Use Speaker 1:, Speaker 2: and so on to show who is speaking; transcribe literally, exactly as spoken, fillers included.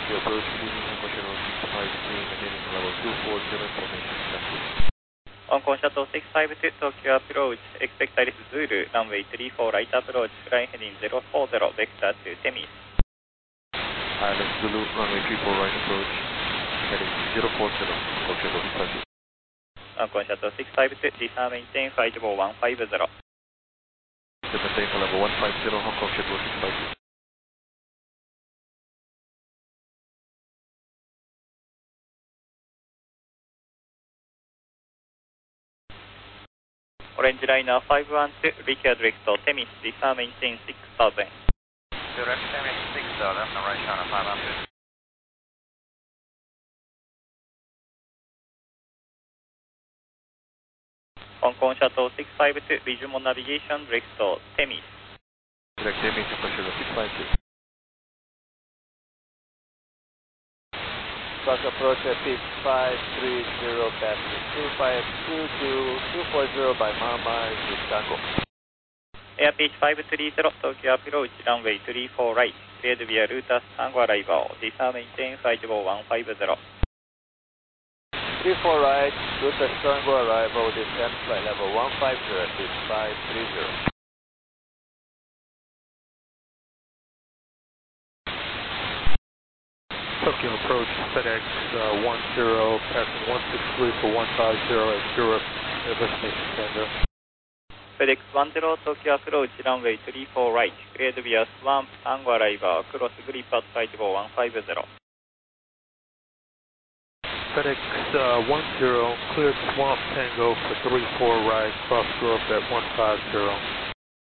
Speaker 1: Tokyo approach, leaving Hong Kong Shuttle six five three, maintaining level two four zero, information accepted.
Speaker 2: Hong Kong Shuttle six five two, Tokyo approach, expect Alice Zulu, runway three four right approach, flying heading zero four zero, vector to Temis.
Speaker 1: Alice Zulu, runway three four right approach, heading zero four zero, Hong Kong Shuttle six five two.
Speaker 2: Hong Kong Shuttle six five two, descend maintain flight level one five zero.
Speaker 1: Maintain level one five zero, Hong Kong Shuttle six five two.
Speaker 2: Orange Liner five one two, reach direct to Temis, descend maintain six thousand.
Speaker 3: Direct Temis six thousand, Orange Liner five one two.
Speaker 2: Hong Kong Shuttle six five two, resume navigation direct to Temis.
Speaker 1: Direct Temis, Hong Kong Shuttle six five two.
Speaker 4: Bus approach at six five three zero, passing two five two two, two four zero by Mama, Chicago.
Speaker 2: Airpitch five three zero, Tokyo approach, runway three four right, cleared via Rutas Tango arrival, descend maintain flight level one five zero.
Speaker 4: three four right, Rutas Tango arrival, descend flight level one five zero, six five three zero.
Speaker 1: Tokyo approach, FedEx uh, one zero, passing one six three for one five zero at Europe, destination Sandra.
Speaker 2: FedEx one zero, Tokyo approach, runway three four right, cleared via Swamp Tango arrival, cross grip at flight level one five zero.
Speaker 1: FedEx uh, one zero, cleared Swamp Tango for three four right, cross Europe at one five zero.